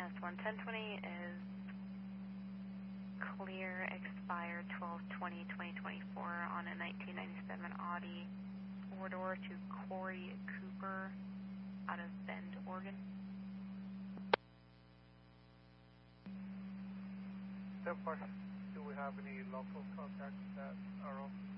S11020 is clear, expired 12/20/2024 on a 1997 Audi 4-door to Corey Cooper out of Bend, Oregon. 10-4, do we have any local contacts that are on?